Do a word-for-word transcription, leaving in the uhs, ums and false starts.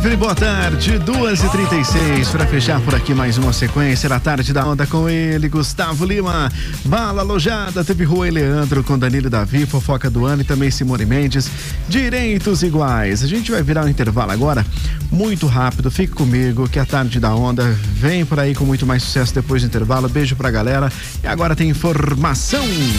Boa tarde, duas e trinta e seis, para fechar por aqui mais uma sequência da Tarde da Onda com ele, Gustavo Lima. Bala alojada, teve Rua e Leandro com Danilo e Davi, fofoca do ano e também Simone Mendes, direitos iguais. A gente vai virar um intervalo agora, muito rápido, fique comigo que a Tarde da Onda vem por aí com muito mais sucesso depois do intervalo. Beijo pra galera e agora tem informação.